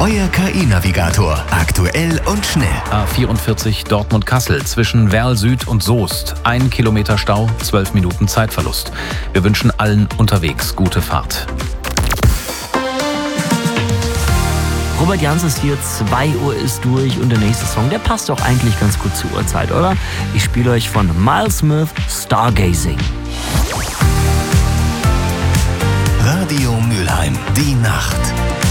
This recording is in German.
Euer KI-Navigator. Aktuell und schnell. A44 Dortmund-Kassel zwischen Werl Süd und Soest. 1 Kilometer Stau, 12 Minuten Zeitverlust. Wir wünschen allen unterwegs gute Fahrt. Robert Jans ist hier, 2 Uhr ist durch und der nächste Song, der passt doch eigentlich ganz gut zur Uhrzeit, oder? Ich spiele euch von Miles Smith Stargazing. Radio Mülheim, die Nacht.